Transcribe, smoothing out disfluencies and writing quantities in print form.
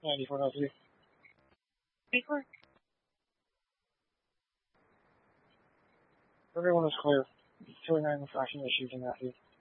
94 Matthew. 94. Everyone is clear. 209 flashing issues in Matthew.